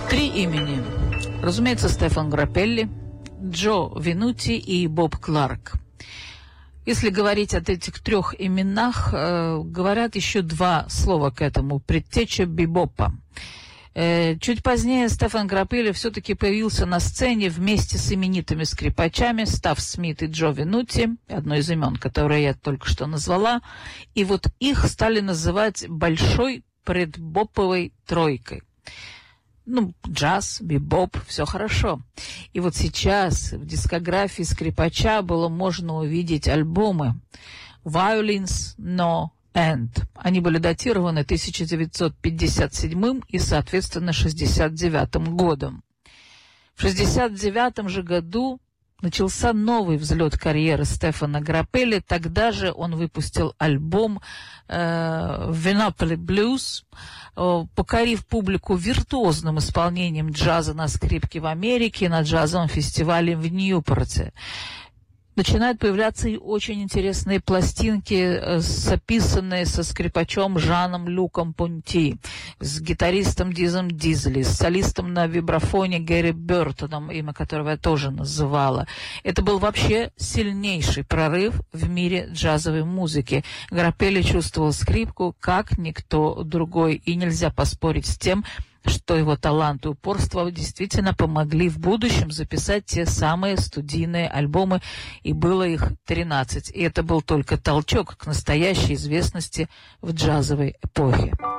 Три имени. Разумеется, Стефан Граппелли, Джо Винути и Боб Кларк. Если говорить о этих трех именах, говорят еще два слова к этому. Предтеча бибопа. Чуть позднее Стефан Граппелли все-таки появился на сцене вместе с именитыми скрипачами Став Смит и Джо Винути, одно из имен, которое я только что назвала, и вот их стали называть большой предбоповой тройкой. Ну, джаз, бибоп, все хорошо. И вот сейчас в дискографии скрипача было можно увидеть альбомы «Violins No End». Они были датированы 1957 и, соответственно, 1969 годом. В 1969 же году начался новый взлет карьеры Стефана Граппелли. Тогда же он выпустил альбом «Vinopoly Blues», покорив публику виртуозным исполнением джаза на скрипке в Америке на джазовом фестивале в Ньюпорте. Начинают появляться и очень интересные пластинки, записанные со скрипачом Жаном Люком Понти, с гитаристом Дизом Дизели, с солистом на вибрафоне Гэри Бертоном, имя которого я тоже называла. Это был вообще сильнейший прорыв в мире джазовой музыки. Граппелли чувствовал скрипку как никто другой, и нельзя поспорить с тем, что его талант и упорство действительно помогли в будущем записать те самые студийные альбомы, и было их 13. И это был только толчок к настоящей известности в джазовой эпохе.